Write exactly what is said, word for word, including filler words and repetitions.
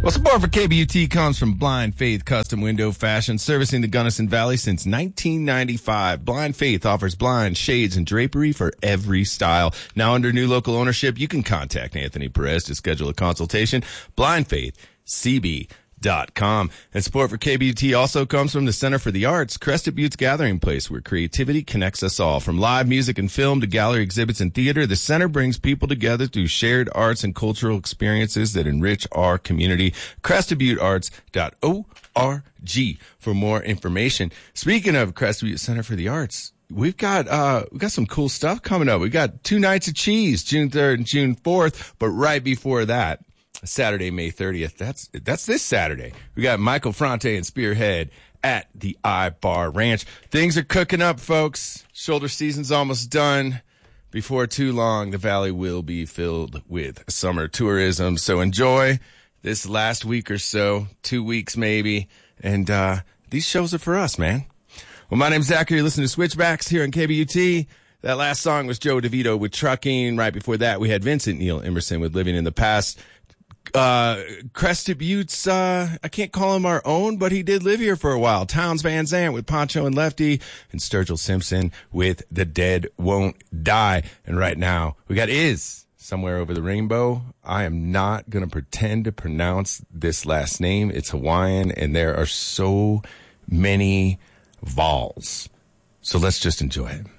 Well, support for K B U T comes from Blind Faith Custom Window Fashion, servicing the Gunnison Valley since nineteen ninety-five. Blind Faith offers blinds, shades, and drapery for every style. Now under new local ownership, you can contact Anthony Perez to schedule a consultation. blind faith c b dot com. And support for K B U T also comes from the Center for the Arts, Crested Butte's gathering place where creativity connects us all. From live music and film to gallery exhibits and theater, the center brings people together through shared arts and cultural experiences that enrich our community. crested butte arts dot org for more information. Speaking of Crested Butte Center for the Arts, We've got, uh, we got some cool stuff coming up. We got two nights of cheese, June third and June fourth, but right before that, Saturday, May thirtieth. That's, that's this Saturday. We got Michael Fronte and Spearhead at the I-Bar Ranch. Things are cooking up, folks. Shoulder season's almost done. Before too long, the valley will be filled with summer tourism. So enjoy this last week or so, two weeks maybe. And, uh, these shows are for us, man. Well, my name's Zachary. Listen to Switchbacks here on K B U T. That last song was Joe DeVito with Trucking. Right before that, we had Vincent Neil Emerson with Living in the Past. Uh, Crested Butte's, uh, I can't call him our own, but he did live here for a while. Towns Van Zandt with Poncho and Lefty, and Sturgill Simpson with The Dead Won't Die. And right now, we got Is Somewhere Over the Rainbow. I am not going to pretend to pronounce this last name. It's Hawaiian, and there are so many vowels. So let's just enjoy it.